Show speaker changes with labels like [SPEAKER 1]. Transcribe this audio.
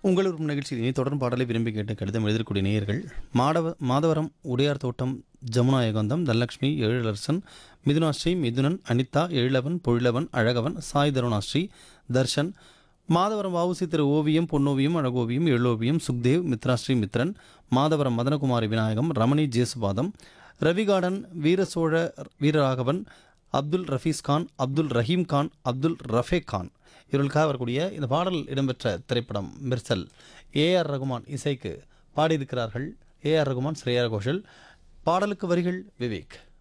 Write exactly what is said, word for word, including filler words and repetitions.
[SPEAKER 1] உங்கள் ஒரு நிகழ்ச்சியில் இனி தொடரும் பாடலை விரும்பி கேட்டு கடிதம் எழுதக்கூடிய நேயர்கள் மாடவ மாதவரம் உடையார் தோட்டம் ஜமுனா ஏகாந்தம் தனலட்சுமி எழிலரசன் மிதுனாஸ்ரீ மிதுனன் அனிதா எழிலவன் பொழிலவன் அழகவன் சாய் தருணாஸ்ரீ தர்ஷன் மாதவரம் வவுசி திரு ஓவியம் பொன்னோவியம் அழகோவியம் எழிலோவியம் சுக்தேவ் மித்ராஸ்ரீ மித்ரன் மாதவரம் மதனகுமாரி விநாயகம் ரமணி ஜேசுபாதம் ரவிகார்டன் வீரசோழ வீரராகவன் அப்துல் ரஃபீஸ் கான் அப்துல் ரஹீம் கான் அப்துல் ரஃபேக் கான் இவர்களுக்காக வரக்கூடிய இந்த பாடல் இடம்பெற்ற திரைப்படம் மிர்சல். ஏஆர் ரகுமான் இசைக்கு பாடியிருக்கிறார்கள். ஏஆர் ரகுமான், ஸ்ரேயா கோஷல். பாடலுக்கு வரிகள் விவேக்.